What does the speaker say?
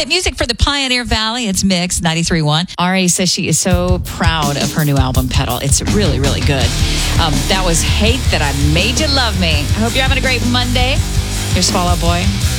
Hit music for the Pioneer Valley. It's Mix 93.1. Ari says she is so proud of her new album, Pedal. It's really, really good. That was Hate That I Made You Love Me. I hope you're having a great Monday. Here's Fall Out Boy.